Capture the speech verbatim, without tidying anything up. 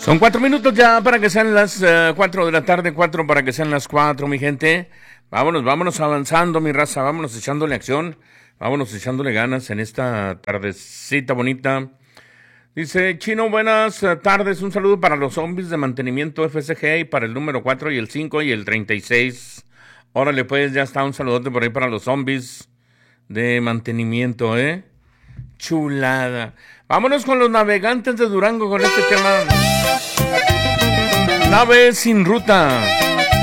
Son cuatro minutos ya para que sean las uh, cuatro de la tarde, cuatro para que sean las cuatro, mi gente. Vámonos, vámonos avanzando, mi raza, vámonos echándole acción, vámonos echándole ganas en esta tardecita bonita. Dice, Chino, buenas tardes, un saludo para los zombies de mantenimiento F C G y para el número cuatro y el cinco y el treinta y seis. Órale, pues, ya está, un saludote por ahí para los zombies de mantenimiento, ¿eh? Chulada. Vámonos con los navegantes de Durango con este tema. Nave sin ruta.